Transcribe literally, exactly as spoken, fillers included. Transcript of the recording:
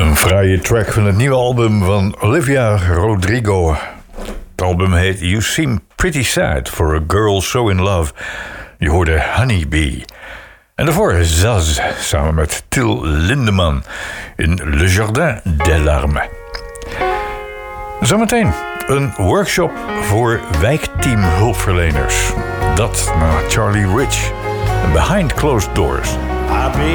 Een fraaie track van het nieuwe album van Olivia Rodrigo. Het album heet You Seem Pretty Sad for a Girl So In Love. Je hoorde Honeybee. En daarvoor Zaz samen met Till Lindemann in Le Jardin des Larmes. Zometeen een workshop voor wijkteam hulpverleners. Dat na Charlie Rich. Behind Closed Doors.